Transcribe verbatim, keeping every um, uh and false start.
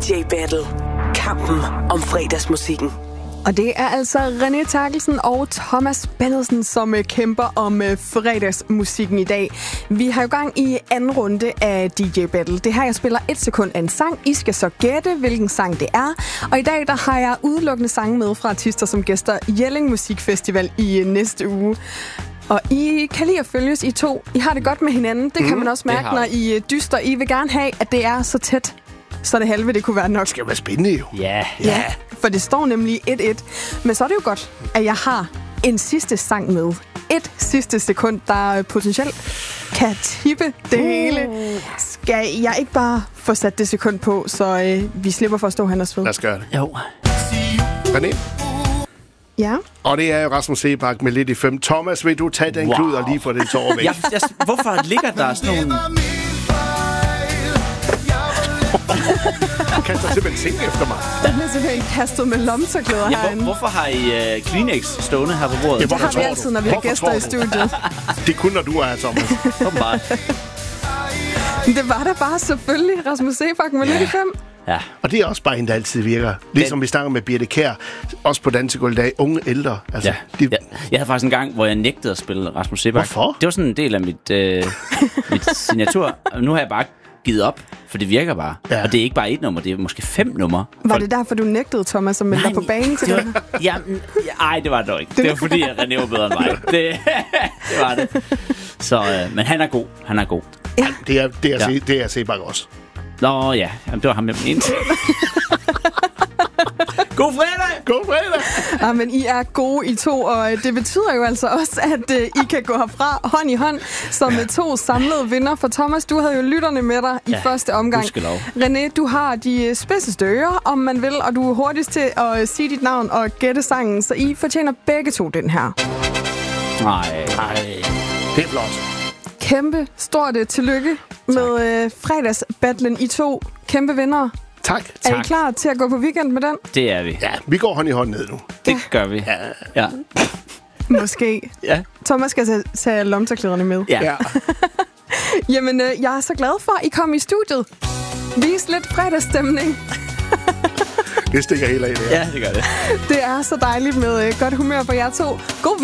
J Battle. Kampen om fredagsmusikken. Og det er altså René Terkelsen og Thomas Bennedsen, som kæmper om fredagsmusikken i dag. Vi har jo gang i anden runde af D J Battle. Det her, jeg spiller et sekund af en sang. I skal så gætte, hvilken sang det er. Og i dag, der har jeg udelukkende sange med fra artister, som gæster Jelling Musikfestival i næste uge. Og I kan lide at følges i to. I har det godt med hinanden. Det mm, kan man også mærke, når I dyster. I vil gerne have, at det er så tæt, så det halve, det kunne være nok. Det skal jo være spændende, jo. Ja. Yeah. Ja, for det står nemlig et et. Men så er det jo godt, at jeg har en sidste sang med. Et sidste sekund, der potentielt kan tippe det hele. Skal jeg ikke bare få sat det sekund på, så øh, vi slipper for at stå hen og svede? Lad os gøre det. Jo. René? Ja? Og det er jo Rasmus Seebach med lidt i fem. Thomas, vil du tage den wow. klud og lige få den tår væk? Jeg, jeg, hvorfor ligger der sådan nogle... Du kaster simpelthen ting efter mig. Den er simpelthen kastet med lomtørklæder ja, herinde. hvor, hvorfor har I uh, Kleenex stående her på bordet? Ja, det har vi altid, når vi har gæster i studiet. Det er kun, når du er her, Thomas. Det var da bare selvfølgelig Rasmus Seebach med ja. lidt i fem. Ja. Og det er også bare en, der altid virker. Ligesom den... vi snakker med Birte Kjær, også på dansegulvet i dag, unge ældre. Altså, ja. de... ja. Jeg havde faktisk en gang, hvor jeg nægtede at spille Rasmus Seebach. Hvorfor? Det var sådan en del af mit, øh, mit signatur. Og nu har jeg bare givet op, for det virker bare. Ja. Og det er ikke bare et nummer, det er måske fem numre. Var for... det derfor, du nægtede, Thomas, at melde dig på banen til det? Var... Jamen, ej, det var det dog ikke. Det, det var fordi, at René var bedre end mig. Det, det var det. Så, øh, men han er god. Han er god. Ja. Det er, det er, ja. det er Seebach også. Nå ja, jamen, det var ham med min ind. God fredag! God fredag! Ja, men I er gode i to, og det betyder jo altså også, at uh, I kan gå herfra hånd i hånd som ja. to samlede vinder. For Thomas, du havde jo lytterne med dig i ja, første omgang. René, du har de spidseste ører, om man vil, og du er hurtigst til at sige dit navn og gætte sangen, så I fortjener begge to den her. Nej, nej. Det er flot. Kæmpe stort tillykke tak. med øh, fredagsbattlen I to. Kæmpe vinder. Tak. Er tak. I klar til at gå på weekend med den? Det er vi. Ja, vi går hånd i hånd ned nu. Det ja. gør vi. Ja. ja. Måske. Ja. Thomas skal tage, tage lomtørklæderne med. Ja. ja. Jamen, øh, jeg er så glad for, at I kom i studiet. Vis lidt fredagsstemning. Det stikker helt af det. Ja, det gør det. Det er så dejligt med øh, godt humør for jer to. God